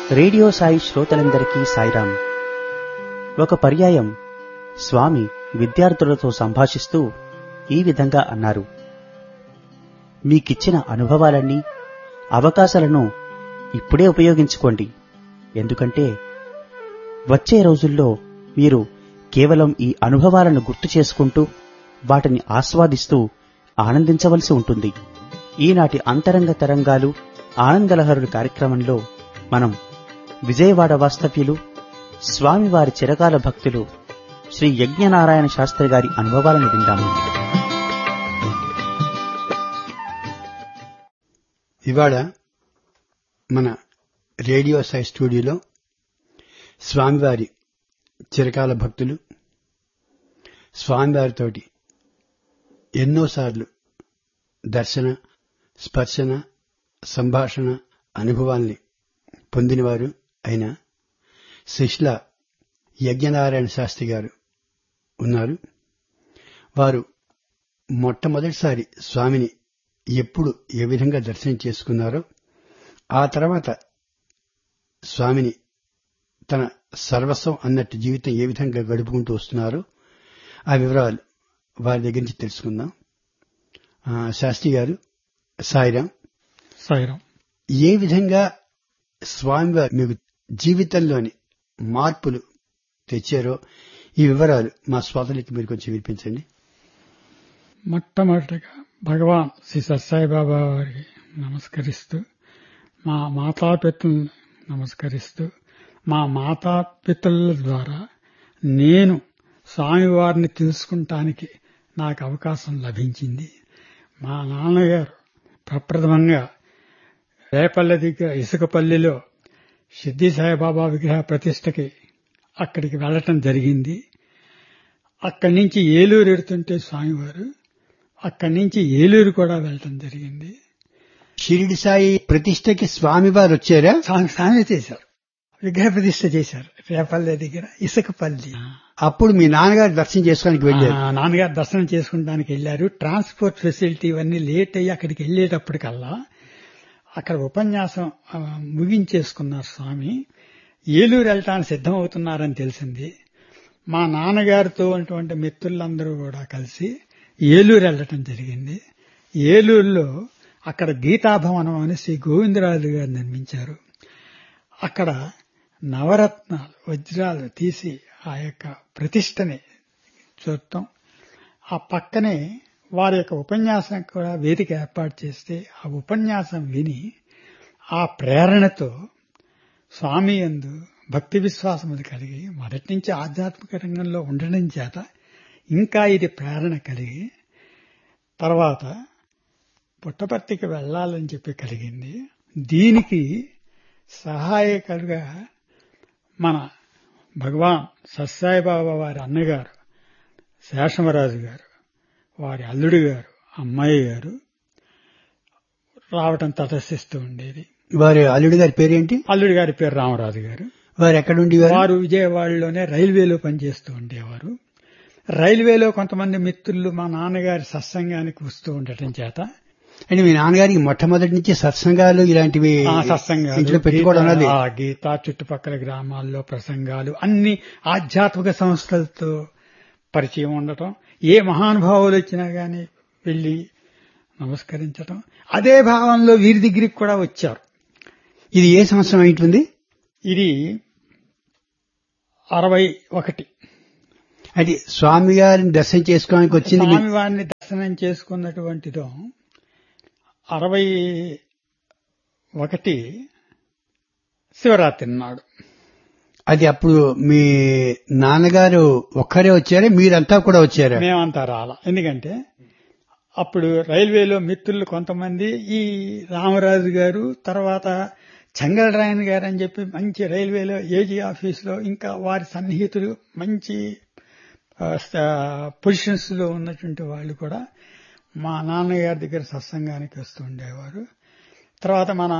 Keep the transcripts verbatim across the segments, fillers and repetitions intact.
Radio Sai శ్రోతలందరికీ సాయిరాం. ఒక పర్యాయం స్వామి విద్యార్థులతో సంభాషిస్తూ ఈ విధంగా అన్నారు. మీకిచ్చిన అనుభవాలన్నీ, అవకాశాలను ఇప్పుడే ఉపయోగించుకోండి. ఎందుకంటే వచ్చే రోజుల్లో మీరు కేవలం ఈ అనుభవాలను గుర్తు చేసుకుంటూ వాటిని ఆస్వాదిస్తూ ఆనందించవలసి ఉంటుంది. ఈనాటి అంతరంగ తరంగాలు ఆనందలహరుడు కార్యక్రమంలో మనం విజయవాడ వాస్తవ్యులు, స్వామివారి చిరకాల భక్తులు శ్రీ యజ్ఞనారాయణ శాస్త్రి గారి అనుభవాలను విందాము. ఇవాళ మన రేడియో సాయి స్టూడియోలో స్వామివారి చిరకాల భక్తులు స్వామివారితోటి ఎన్నోసార్లు దర్శన, స్పర్శన, సంభాషణ అనుభవాల్ని పొందినవారు అయిన శిష్ల యజ్ఞనారాయణ శాస్త్రి గారు ఉన్నారు. వారు మొట్టమొదటిసారి స్వామిని ఎప్పుడు ఏ విధంగా దర్శనం చేసుకున్నారో, ఆ తర్వాత స్వామిని తన సర్వస్వం అన్నట్టు జీవితం ఏ విధంగా గడుపుకుంటూ వస్తున్నారో ఆ వివరాలు వారి దగ్గర నుంచి తెలుసుకుందాం. శాస్త్రి గారు, సాయిరాం. సాయిరాం. ఏ విధంగా స్వామివారు మీకు జీవితంలోని మార్పులు తెచ్చారో ఈ వివరాలు మా శ్రోతలకి మీరు కొంచెం వినిపించండి. మొట్టమొదటిగా భగవాన్ శ్రీ సత్సాయిబాబా వారికి నమస్కరిస్తూ, మా మాతాపితలను నమస్కరిస్తూ, మా మాతాపితల ద్వారా నేను స్వామివారిని తెలుసుకుంటానికి నాకు అవకాశం లభించింది. మా నాన్నగారు ప్రప్రథమంగా రేపల్లె దగ్గర ఇసుకపల్లిలో సిద్ధి సాయిబాబా విగ్రహ ప్రతిష్టకి అక్కడికి వెళ్లటం జరిగింది. అక్కడి నుంచి ఏలూరు ఎడుతుంటే స్వామివారు అక్కడి నుంచి ఏలూరు కూడా వెళ్లటం జరిగింది. షిరిడి సాయి ప్రతిష్టకి స్వామివారు వచ్చారా? స్వామి చేశారు, విగ్రహ ప్రతిష్ట చేశారు రేపల్లె దగ్గర ఇసుకపల్లి. అప్పుడు మీ నాన్నగారు దర్శనం చేసుకోవడానికి వెళ్ళారు? నాన్నగారు దర్శనం చేసుకుంటానికి వెళ్లారు. ట్రాన్స్పోర్ట్ ఫెసిలిటీ ఇవన్నీ లేట్ అయ్యి అక్కడికి వెళ్లేటప్పటికల్లా అక్కడ ఉపన్యాసం ముగించేసుకున్నారు స్వామి. ఏలూరు వెళ్ళటానికి సిద్ధమవుతున్నారని తెలిసింది. మా నాన్నగారితో ఉన్నటువంటి మిత్రులందరూ కూడా కలిసి ఏలూరు వెళ్ళటం జరిగింది. ఏలూరులో అక్కడ గీతాభవనం అని శ్రీ గోవిందరాజు గారు నిర్మించారు. అక్కడ నవరత్నాలు, వజ్రాలు తీసి ఆ యొక్క ప్రతిష్టని చూడటం, ఆ పక్కనే వారి యొక్క ఉపన్యాసం కూడా వేదిక ఏర్పాటు చేస్తే ఆ ఉపన్యాసం విని ఆ ప్రేరణతో స్వామి యందు భక్తి విశ్వాసములు కలిగి మొదటి నుంచి ఆధ్యాత్మిక రంగంలో ఉండడం చేత ఇంకా ఇది ప్రేరణ కలిగి తర్వాత పుట్టపర్తికి వెళ్లాలని చెప్పి కలిగింది. దీనికి సహాయకులుగా మన భగవాన్ సత్సాయిబాబా వారి అన్నగారు శేషమరాజు గారు, వారి అల్లుడు గారు, అమ్మాయి గారు రావటం తటస్థిస్తూ ఉండేది. వారి అల్లుడి గారి పేరేంటి? అల్లుడి గారి పేరు రామరాజు గారు. వారు ఎక్కడుండి? వారు విజయవాడలోనే రైల్వేలో పనిచేస్తూ ఉండేవారు. రైల్వేలో కొంతమంది మిత్రులు మా నాన్నగారి సత్సంగానికి వస్తూ ఉండటం చేత, అంటే మీ నాన్నగారికి మొట్టమొదటి నుంచి సత్సంగాలు ఇలాంటివి సత్సంగాలు పెట్టుకోవడం, గీత చుట్టుపక్కల గ్రామాల్లో ప్రసంగాలు, అన్ని ఆధ్యాత్మిక సంస్థలతో పరిచయం ఉండటం, ఏ మహానుభావులు వచ్చినా గాని వెళ్లి నమస్కరించటం, అదే భావంలో వీరి దగ్గరికి కూడా వచ్చారు. ఇది ఏ సంవత్సరం అయింటుంది? ఇది అరవై ఒకటి. అది స్వామి గారిని దర్శనం చేసుకోవడానికి వచ్చింది. స్వామి వారిని దర్శనం చేసుకున్నటువంటిదో అరవై ఒకటి శివరాత్రి నాడు. అది అప్పుడు మీ నాన్నగారు ఒక్కరే వచ్చారా, మీరంతా కూడా వచ్చారా? మేమంతా రాలా. ఎందుకంటే అప్పుడు రైల్వేలో మిత్రులు కొంతమంది, ఈ రామరాజు గారు, తర్వాత చెంగళరాయన్ గారు అని చెప్పి మంచి రైల్వేలో ఏజీ ఆఫీసులో ఇంకా వారి సన్నిహితులు మంచి పొజిషన్స్ లో ఉన్నటువంటి వాళ్ళు కూడా మా నాన్నగారి దగ్గర సత్సంగానికి వస్తూ ఉండేవారు. తర్వాత మన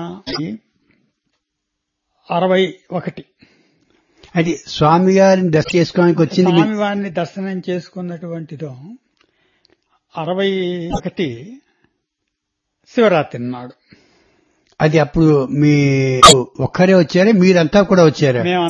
అరవై ఒకటి అది స్వామి గారిని దర్శనం చేసుకోవడానికి వచ్చింది. స్వామి వారిని దర్శనం చేసుకున్నటువంటిదో అరవై ఒకటి శివరాత్రి నాడు. అది అప్పుడు మీ ఒక్కరే వచ్చారా, మీరంతా కూడా వచ్చారా? మేము